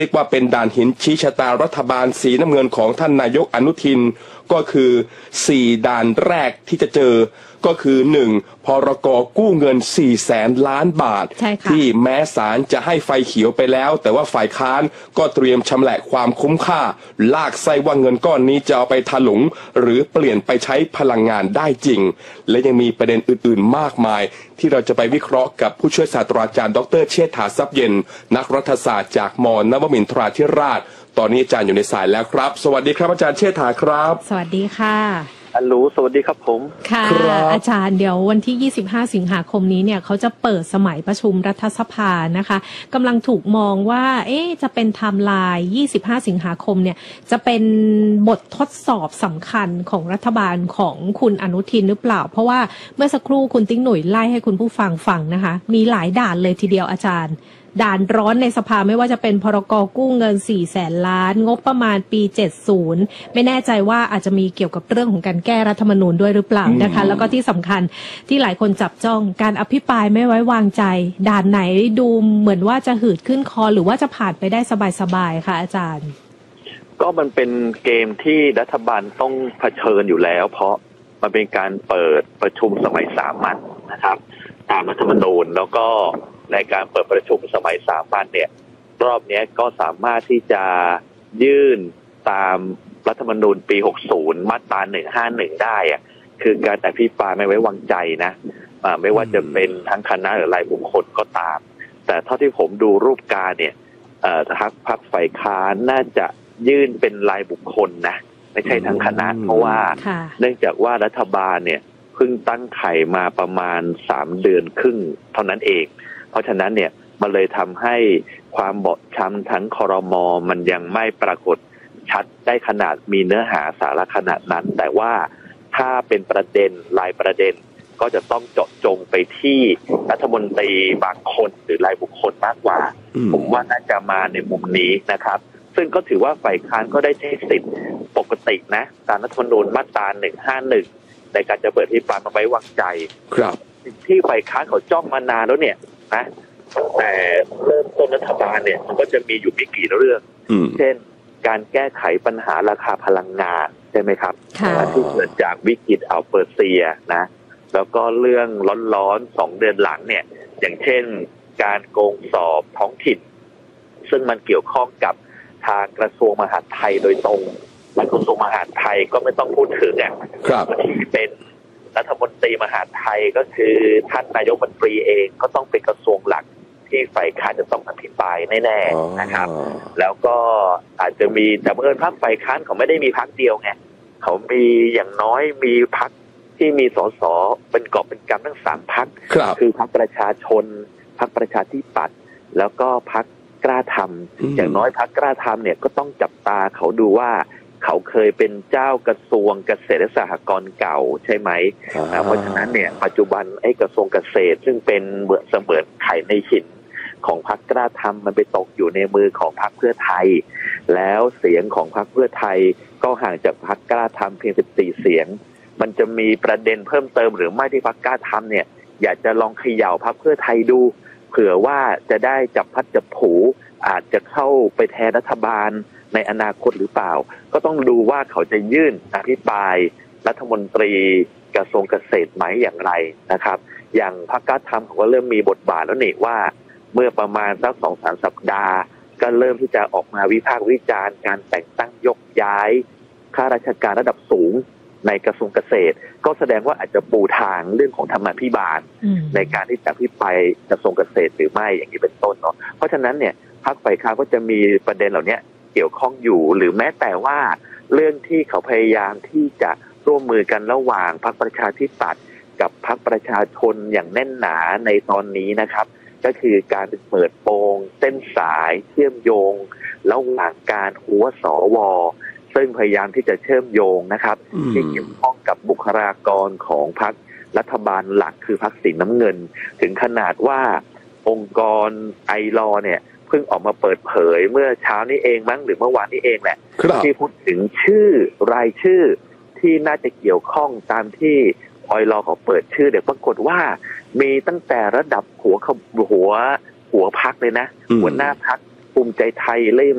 เรียกว่าเป็นด่านหินชี้ชะตารัฐบาลสีน้ำเงินของท่านนายกอนุทินก็คือ4ด่านแรกที่จะเจอก็คือ1พรก.กู้เงิน400,000 ล้านบาทที่แม้ศาลจะให้ไฟเขียวไปแล้วแต่ว่าฝ่ายค้านก็เตรียมชำแหละความคุ้มค่าลากไส้ว่าเงินก้อนนี้จะเอาไปถลุงหรือเปลี่ยนไปใช้พลังงานได้จริงและยังมีประเด็นอื่นๆมากมายที่เราจะไปวิเคราะห์กับผู้ช่วยศาสตราจารย์ดร.เชษฐาทรัพย์เย็นนักรัฐศาสตร์จากม.นวมินทราธิราชตอนนี้อาจารย์อยู่ในสายแล้วครับสวัสดีครับอาจารย์เชษฐาครับสวัสดีค่ะฮัลโหลสวัสดีครับผมค่ะอาจารย์เดี๋ยววันที่25สิงหาคมนี้เนี่ยเขาจะเปิดสมัยประชุมรัฐสภานะคะกำลังถูกมองว่าจะเป็นไทม์ไลน์25สิงหาคมเนี่ยจะเป็นบททดสอบสำคัญของรัฐบาลของคุณอนุทินหรือเปล่าเพราะว่าเมื่อสักครู่คุณติ๊งหนุ่ยไล่ให้คุณผู้ฟังฟังนะคะมีหลายด่านเลยทีเดียวอาจารย์ด่านร้อนในสภาไม่ว่าจะเป็นพรก.กู้เงิน400,000 ล้านงบประมาณปี70ไม่แน่ใจว่าอาจจะมีเกี่ยวกับเรื่องของการแก้รัฐธรรมนูญด้วยหรือเปล่านะคะแล้วก็ที่สำคัญที่หลายคนจับจ้องการอภิปรายไม่ไว้วางใจด่านไหนดูเหมือนว่าจะหืดขึ้นคอหรือว่าจะผ่านไปได้สบายๆค่ะอาจารย์ก็มันเป็นเกมที่รัฐบาลต้องเผชิญอยู่แล้วเพราะมันเป็นการเปิดประชุมสมัยสามัญนะครับตามรัฐธรรมนูญแล้วก็ในการเปิดประชุมสมัยสามัญเนี่ยรอบนี้ก็สามารถที่จะยื่นตามรัฐธรรมนูญปี60มาตรา151ได้อะคือการอภิปรายไม่ไว้วางใจนะไม่ว่าจะเป็นทั้งคณะหรือรายบุคคลก็ตามแต่เท่าที่ผมดูรูปการเนี่ยพรรคฝ่ายค้านน่าจะยื่นเป็นรายบุคคลนะไม่ใช่ทั้งคณะเพราะว่าเนื่องจากว่ารัฐบาลเนี่ยเพิ่งตั้งไข่มาประมาณ3 เดือนครึ่งเท่านั้นเองเพราะฉะนั้นเนี่ยมันเลยทำให้ความบอบช้ำทั้งครม.มันยังไม่ปรากฏชัดได้ขนาดมีเนื้อหาสาระขนาดนั้นแต่ว่าถ้าเป็นประเด็นรายประเด็นก็จะต้องเจาะจงไปที่รัฐมนตรีบางคนหรือรายบุคคลมากกว่าผมว่าน่าจะมาในมุมนี้นะครับซึ่งก็ถือว่าฝ่ายค้านก็ได้ใช้สิทธิ์ปกตินะตามรัฐธรรมนูญมาตรา151ในการจะเปิดที่ปราไม่ไว้วางใจครับที่ฝ่ายค้านเขาจ้องมานานแล้วเนี่ยนะแต่เริ่มต้นรัฐบาลเนี่ยมันก็จะมีอยู่ไม่กี่เรื่องเช่นการแก้ไขปัญหาราคาพลังงานใช่ไหมครับที่เกิดจากวิกฤตอัลเปอร์เซียนะแล้วก็เรื่องร้อนๆ2 เดือนหลังเนี่ยอย่างเช่นการโกงสอบท้องถิ่นซึ่งมันเกี่ยวข้องกับทางกระทรวงมหาดไทยโดยตรงและกระทรวงมหาดไทยก็ไม่ต้องพูดถึงที่เป็นรัฐมนตรีมหาดไทยก็คือท่านนายกรัฐมนตรีเองก็ต้องเป็นกระทรวงหลักที่ฝ่ายค้านจะต้องอภิปรายแน่ๆนะครับแล้วก็อาจจะมีแต่เมื่อพรรคฝ่ายค้านเขาไม่ได้มีพรรคเดียวไงเขามีอย่างน้อยมีพรรคที่มีสสเป็นกอบเป็นกำทั้ง3 พรรคคือพรรคประชาชนพรรคประชาธิปัตย์แล้วก็พรรคกล้าทำอย่างน้อยพรรคกล้าทำเนี่ยก็ต้องจับตาเขาดูว่าเขาเคยเป็นเจ้ากระทรวงเกษตรและสหกรณ์เก่าใช่ไหมเพราะฉะนั้นเนี่ยปัจจุบันกระทรวงเกษตรซึ่งเป็นเสมือนไข่ในหินของพรรคกล้าทำมันไปตกอยู่ในมือของพรรคเพื่อไทยแล้วเสียงของพรรคเพื่อไทยก็ห่างจากพรรคกล้าทำเพียง14 เสียงมันจะมีประเด็นเพิ่มเติมหรือไม่ที่พรรคกล้าทำเนี่ยอยากจะลองเขย่าพรรคเพื่อไทยดูเผื่อว่าจะได้จับพัดจับผูอาจจะเข้าไปแทนรัฐบาลในอนาคตหรือเปล่าก็ต้องดูว่าเขาจะยื่นอภิปรายรัฐมนตรีกระทรวงเกษตรไหมอย่างไรนะครับอย่างพรรคกล้าทำเขาก็เริ่มมีบทบาทแล้วนี่ว่าเมื่อประมาณสัก 2-3 สัปดาห์ก็เริ่มที่จะออกมาวิพากษ์วิจารณ์การแต่งตั้งยกย้ายข้าราชการระดับสูงในกระทรวงเกษตรก็แสดงว่าอาจจะปูทางเรื่องของธรรมาภิบาลในการที่จะอภิปรายกระทรวงเกษตรหรือไม่อย่างนี้เป็นต้นเนาะเพราะฉะนั้นเนี่ยพรรคฝ่ายค้านก็จะมีประเด็นเหล่านี้เกี่ยวข้องอยู่หรือแม้แต่ว่าเรื่องที่เขาพยายามที่จะร่วมมือกันระหว่างพรรคประชาธิปัตย์กับพรรคประชาชนอย่างแน่นหนาในตอนนี้นะครับก็คือการเปิดโปงเส้นสายเชื่อมโยงระหว่างการหัวสวซึ่งพยายามที่จะเชื่อมโยงนะครับที่เกี่ยวข้องกับบุคลากรของพรรครัฐบาลหลักคือพรรคสีน้ำเงินถึงขนาดว่าองค์กรไอลอเนี่ยเพิ่งออกมาเปิดเผยเมื่อเช้านี้เองมั้งหรือเมื่อวานนี้เองแหละที่พูดถึงรายชื่อที่น่าจะเกี่ยวข้องตามที่ออยลอเขาเปิดชื่อเดี๋ยวปรากฏว่ามีตั้งแต่ระดับหัวพรรคเลยนะหัวหน้าพรรคภูมิใจไทยเล่